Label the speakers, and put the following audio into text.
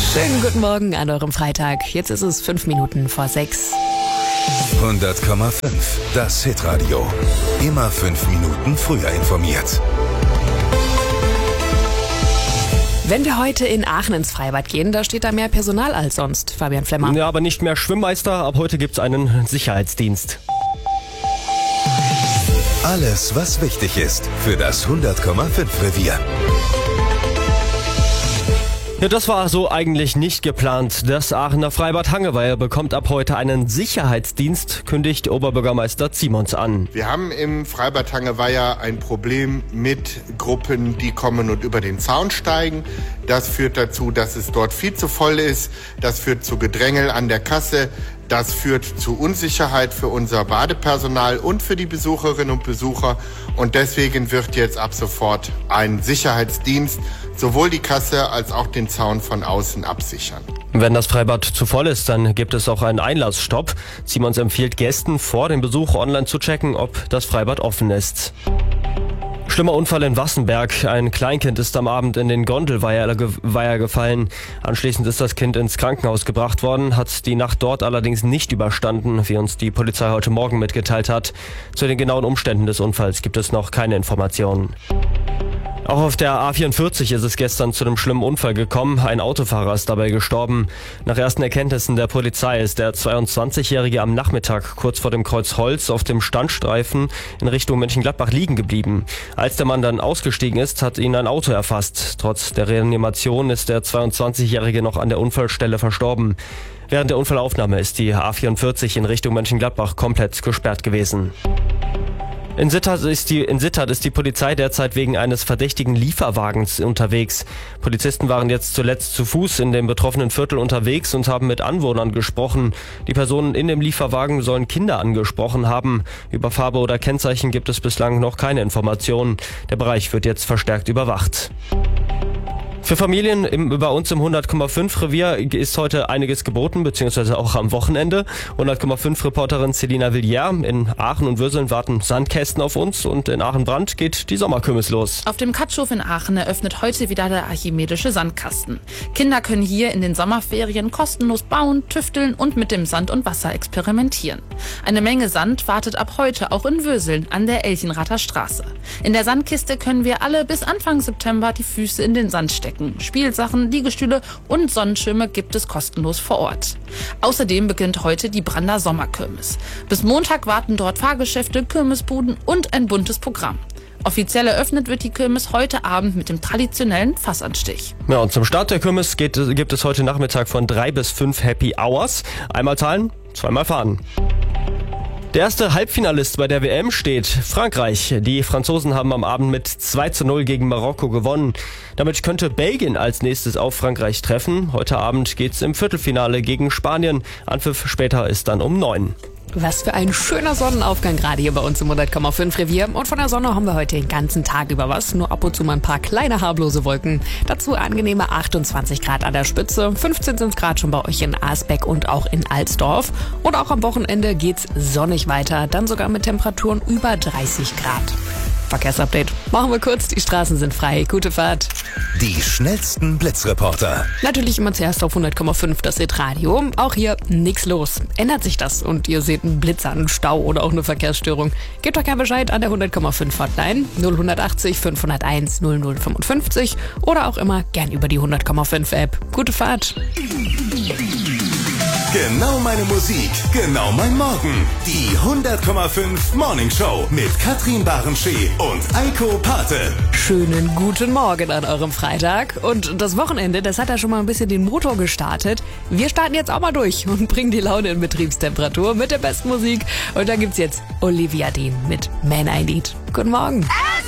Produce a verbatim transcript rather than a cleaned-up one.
Speaker 1: Schönen guten Morgen an eurem Freitag. Jetzt ist es fünf Minuten vor sechs.
Speaker 2: hundert Komma fünf, das Hitradio. Immer fünf Minuten früher informiert.
Speaker 1: Wenn wir heute in Aachen ins Freibad gehen, da steht da mehr Personal als sonst. Fabian Flemmer.
Speaker 3: Ja, aber nicht mehr Schwimmmeister. Ab heute gibt's einen Sicherheitsdienst.
Speaker 2: Alles, was wichtig ist für das hundert Komma fünf Revier.
Speaker 3: Ja, das war so eigentlich nicht geplant. Das Aachener Freibad Hangeweiher bekommt ab heute einen Sicherheitsdienst, kündigt Oberbürgermeister Zimons an.
Speaker 4: Wir haben im Freibad Hangeweiher ein Problem mit Gruppen, die kommen und über den Zaun steigen. Das führt dazu, dass es dort viel zu voll ist. Das führt zu Gedrängel an der Kasse. Das führt zu Unsicherheit für unser Badepersonal und für die Besucherinnen und Besucher. Und deswegen wird jetzt ab sofort ein Sicherheitsdienst sowohl die Kasse als auch den Zaun von außen absichern.
Speaker 3: Wenn das Freibad zu voll ist, dann gibt es auch einen Einlassstopp. Zimons empfiehlt Gästen, vor dem Besuch online zu checken, ob das Freibad offen ist. Schlimmer Unfall in Wassenberg. Ein Kleinkind ist am Abend in den Gondelweiher gefallen. Anschließend ist das Kind ins Krankenhaus gebracht worden, hat die Nacht dort allerdings nicht überstanden, wie uns die Polizei heute Morgen mitgeteilt hat. Zu den genauen Umständen des Unfalls gibt es noch keine Informationen. Auch auf der A vierundvierzig ist es gestern zu einem schlimmen Unfall gekommen. Ein Autofahrer ist dabei gestorben. Nach ersten Erkenntnissen der Polizei ist der zweiundzwanzigjährige am Nachmittag kurz vor dem Kreuz Holz auf dem Standstreifen in Richtung Mönchengladbach liegen geblieben. Als der Mann dann ausgestiegen ist, hat ihn ein Auto erfasst. Trotz der Reanimation ist der zweiundzwanzigjährige noch an der Unfallstelle verstorben. Während der Unfallaufnahme ist die A vierundvierzig in Richtung Mönchengladbach komplett gesperrt gewesen. In Sittard ist die, in Sittard ist die Polizei derzeit wegen eines verdächtigen Lieferwagens unterwegs. Polizisten waren jetzt zuletzt zu Fuß in dem betroffenen Viertel unterwegs und haben mit Anwohnern gesprochen. Die Personen in dem Lieferwagen sollen Kinder angesprochen haben. Über Farbe oder Kennzeichen gibt es bislang noch keine Informationen. Der Bereich wird jetzt verstärkt überwacht. Für Familien im, bei uns im hundert Komma fünf Revier ist heute einiges geboten, beziehungsweise auch am Wochenende. hundert Komma fünf Reporterin Selina Villiers. In Aachen und Würseln warten Sandkästen auf uns und in Aachen-Brand geht die Sommerkirmes los.
Speaker 5: Auf dem Katschhof in Aachen eröffnet heute wieder der archimedische Sandkasten. Kinder können hier in den Sommerferien kostenlos bauen, tüfteln und mit dem Sand und Wasser experimentieren. Eine Menge Sand wartet ab heute auch in Würseln an der Elchenrather Straße. In der Sandkiste können wir alle bis Anfang September die Füße in den Sand stecken. Spielsachen, Liegestühle und Sonnenschirme gibt es kostenlos vor Ort. Außerdem beginnt heute die Brander Sommerkirmes. Bis Montag warten dort Fahrgeschäfte, Kirmesbuden und ein buntes Programm. Offiziell eröffnet wird die Kirmes heute Abend mit dem traditionellen Fassanstich.
Speaker 3: Ja, und zum Start der Kirmes geht, gibt es heute Nachmittag von drei bis fünf Happy Hours. Einmal zahlen, zweimal fahren. Der erste Halbfinalist bei der W M steht, Frankreich. Die Franzosen haben am Abend mit zwei zu null gegen Marokko gewonnen. Damit könnte Belgien als nächstes auf Frankreich treffen. Heute Abend geht's im Viertelfinale gegen Spanien. Anpfiff später ist dann um neun.
Speaker 1: Was für ein schöner Sonnenaufgang gerade hier bei uns im hundert Komma fünf Revier. Und von der Sonne haben wir heute den ganzen Tag über was. Nur ab und zu mal ein paar kleine harmlose Wolken. Dazu angenehme achtundzwanzig Grad an der Spitze. fünfzehn sind Grad schon bei euch in Asbeck und auch in Alsdorf. Und auch am Wochenende geht's sonnig weiter. Dann sogar mit Temperaturen über dreißig Grad. Verkehrsupdate. Machen wir kurz. Die Straßen sind frei. Gute Fahrt.
Speaker 2: Die schnellsten Blitzreporter.
Speaker 1: Natürlich immer zuerst auf hundert Komma fünf das Hitradio. Auch hier nichts los. Ändert sich das und ihr seht einen Blitzer, einen Stau oder auch eine Verkehrsstörung, gebt doch gerne Bescheid an der hundert Komma fünf Hotline null achtzig fünfhunderteins null null fünfundfünfzig oder auch immer gern über die hundert Komma fünf App. Gute Fahrt.
Speaker 2: Genau meine Musik, genau mein Morgen. Die hundert Komma fünf Morning Show mit Katrin Barenschee und Eiko Pate.
Speaker 1: Schönen guten Morgen an eurem Freitag. Und das Wochenende, das hat ja schon mal ein bisschen den Motor gestartet. Wir starten jetzt auch mal durch und bringen die Laune in Betriebstemperatur mit der besten Musik. Und da gibt's jetzt Olivia Dean mit Man I Need. Guten Morgen.